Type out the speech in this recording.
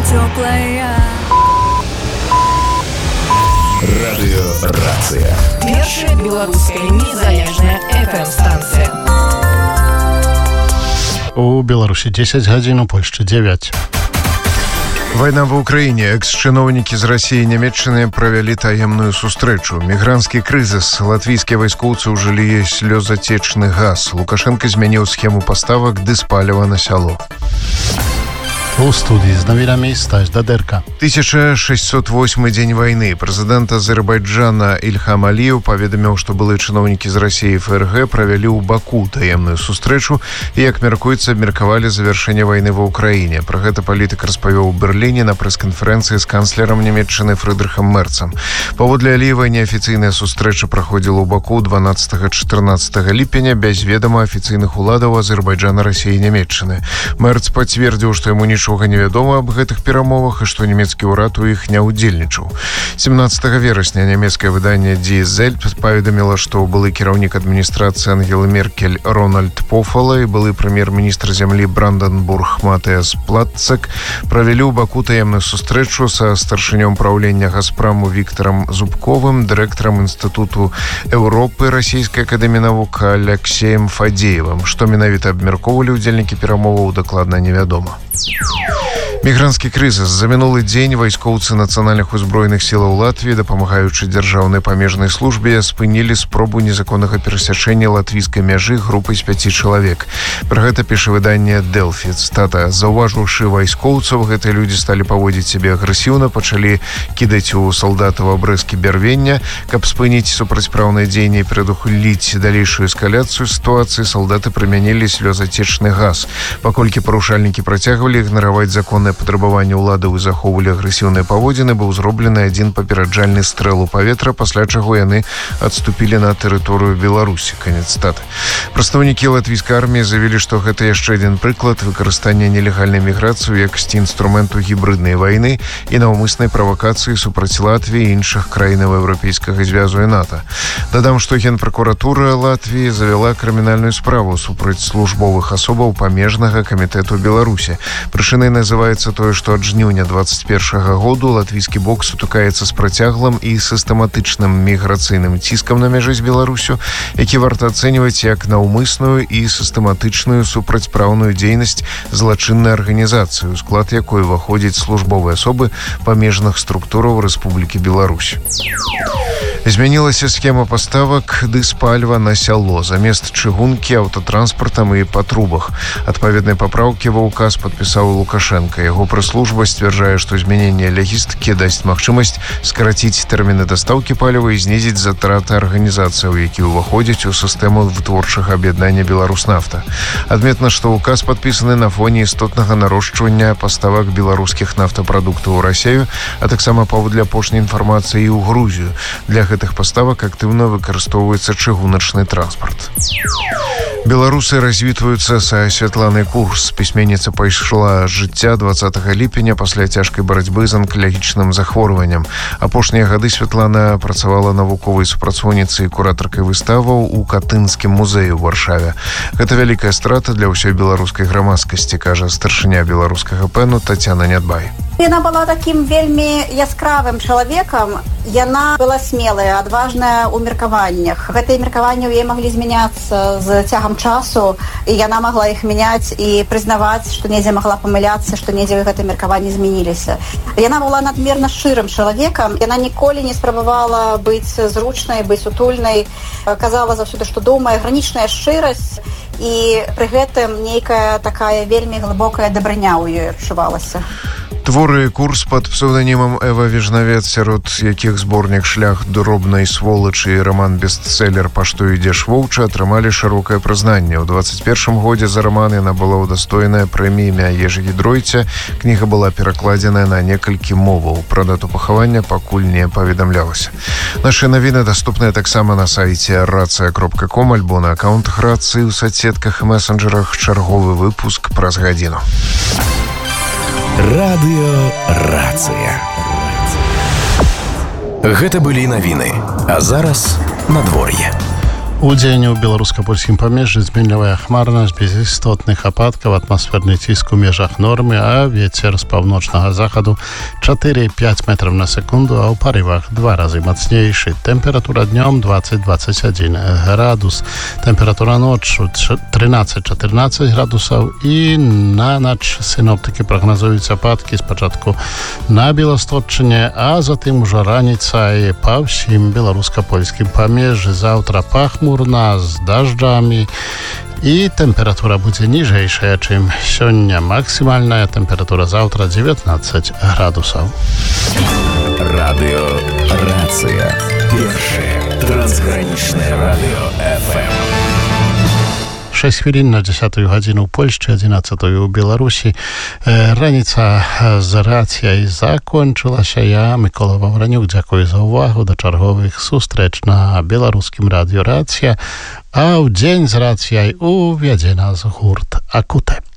теплая. Радиорация. Першая беларуская незалежная FM-станция. У Беларусі 10 гадзін, у Польшчы 9. Вайна ва ўкраіне. Экс-чыноўнікі з Расіі і Нямецчыны правялі таемную сустрэчу. Мігранцкі крызіс. Латвійскія вайскоўцы ўжылі слёзацечны газ. Лукашенко змяніў схему паставак дызпаліва на сяло. У студии з новинами Стась Дадерка. 1608 дзень вайны. Прэзідэнт Азербайджана Ільхам Аліеў паведаміў, што былыя чыноўнікі з Расіі і ФРГ правялі ў Баку таемную сустрэчу і, як мяркуецца, абмеркавалі завяршэнне вайны ва ўкраіне. Пра гэта палітык распавёў у Берліне на прэс-канферэнцыі з канцлерам Нямецчыны Фрыдрыхам Мерцам. Паводле Аліева, неафіцыйная сустрэча праходзіла ў Баку 12-14 ліпеня без ведама афіцыйных уладаў Азербайджана, Расіі і Нямецчыны. Мерц пацвердзіў, што яму нічога невядома аб гэтых перамовах і што нямецкі ўрад у іх не ўдзельнічаў. 17 верасня нямецкае выданне Die Welt паведаміла, што былы кіраўнік адміністрацыі Ангелы Меркель Рональд Пофала і былы прэм'ер-міністр зямлі Бранденбург Матыяс Платцек правялі ў Баку таемную сустрэчу са старшынём праўлення Газпраму Віктарам Зубковым, дырэктарам Інстытуту Еўропы Расійскай акадэміі навук Алексеем Фадзеевым. Што менавіта абмяркоўвалі ўдзельнікі перамоваў, дакладна невядома. Мігранцкі крызіс. За мінулы дзень вайскоўцы нацыянальных узброеных сілаў Латвіі, дапамагаючы дзяржаўнай памежнай службе, спынілі спробу незаконнага перасячэння латвійскай мяжы групай з 5 чалавек. Пра гэта піша выданне Дэлфі. Цытата: «Заўважыўшы вайскоўцаў, гэтыя людзі сталі паводзіць сябе агрэсіўна, пачалі кідаць у салдатаў абрэзкі бярвення. Каб спыніць супрацьпраўныя дзеянні і прадухіліць далейшую эскаляцыю сітуацыі, салдаты прымянілі слёзацечны газ. Паколькі парушальнікі працягвалі ігнараваць законныя патрабаванні ўладаў і захоўвалі агрэсіўныя паводзіны, быў зроблены адзін папераджальны стрэл у паветра, пасля чаго яны адступілі на тэрыторыю Беларусі». Канец цытаты. Прадстаўнікі латвійскай арміі заявілі, што гэта яшчэ адзін прыклад выкарыстання нелегальнай міграцыі ў якасці інструменту гібрыднай вайны і наўмыснай правакацыі супраць Латвіі і іншых краінаў Еўрапейскага звязу і НАТО. Дадам, што Генпракуратура Латвіі завяла крымінальную справу супраць службовых асобаў памежнага камітэту Беларусі. Прычынай называецца тое, што ад жніўня 21 году латвійскі бок сутыкаецца з працяглым і сістэматычным міграцыйным ціскам на мяжы з Беларусю, які варта ацэньваць як наўмысную і сістэматычную супрацьпраўную дзейнасць злачыннай арганізацыі, у склад якой уваходзяць службовыя асобы памежных структураў Рэспублікі Беларусь. Змянілася схема паставак дызпаліва на сяло. Замест чыгункі аўтатранспартам і па трубах. Адпаведнай папраўкі ва ўказ падпісаў Лукашенко. Яго прэс-служба сцвярджае, што змяненне лагістыкі дасць магчымасць скараціць тэрміны дастаўкі паліва і знізіць затраты арганізацыяў, якія ўваходзяць у сістэму вытворчага аб'яднання «Беларуснафта». Адметна, што ўказ падпісаны на фоне істотнага нарошчвання паставак беларускіх нафтапрадуктаў у Расію, а таксама паводле апошняй інфармацыі і ў Грузію. Для гэтых паставак актыўна выкарыстоўваецца чыгуначны транспарт. Беларусы развітваюцца са Святланай Курс. Пісьменніца пайшла з жыцця 20 ліпеня пасля цяжкай барацьбы з анкалагічным захворваннем. Апошнія гады Святлана працавала навуковай супрацоўніцай і куратаркай выставаў у Катынскім музеі ў Варшаве. Гэта вялікая страта для ўсёй беларускай грамадскасці, кажа старшыня беларускага пэну Тацяна Нядбай. Яна была такім вельмі яскравым чалавекам. Яна была смелая, адважная ў меркаваннях. Гэтыя меркаванні ў яе маглі змяняцца з цягам часу, і яна магла іх мяняць і прызнаваць, што недзе магла памыляцца, што недзе гэтыя меркаванні змяніліся. Яна была надмерна шчырым чалавекам. Яна ніколі не спрабавала быць зручнай, быць утульнай. Казала заўсёды, што думае, гранічная шчырасць, і пры гэтым нейкая такая вельмі глыбокая дабрыня ў ёй адчувалася. Творы Курс пад псеўданімам Эва Вежнавец, сярод якіх зборнік «Шлях дробнай сволачы» і раман-бестселер «Па што ідзеш воўча» атрымалі шырокае прызнанне. У 21 годзе за раман яна была ўдастоеная прэміі імя Ежы Гідройця. Кніга была перакладзеная на некалькі моваў. Пра дату пахавання пакуль не паведамлялася. Нашы навіны даступныя таксама на сайце racia.com альбо на аккаунтах Рацыі ў соцсетках і месенджерах. Чарговы выпуск праз гадзіну. Радыёрацыя. Гэта былі навіны. А зараз надвор'е. У дзень у беларуска-польскім памежжы зменлівая хмарнасць без істотных ападкаў, атмасферны ціск у межах нормы, а вецер з паўночнага захаду 4-5 метров на секунду, а ў парывах 2 разы мацнейшы. Тэмпература днём 20-21 градус. Тэмпература ноччу 13-14 градусаў і на ноч синоптыкі прагназуюць ападкі спачатку на Беласточчыне, а затым ужо раніцай па ўсім беларуска-польскім памежжы. Заўтра пахмурна з дажджамі і тэмпература будзе ніжэйшая, чым сёння. Максімальная тэмпература заўтра 19 градусаў. Радиорация. Первое трансграничное радио ФМ. 6 хвілін на 10 гадзіну ў Польшчы, 11 у Беларусі. Раніца з рацыяй закончылася. Я, Микола Вавранюк, дзякую за ўвагу. Да чарговых сустрэч на беларускім радыё Рацыя. А ў дзень з рацыяй увядзе нас гурт Акутэ.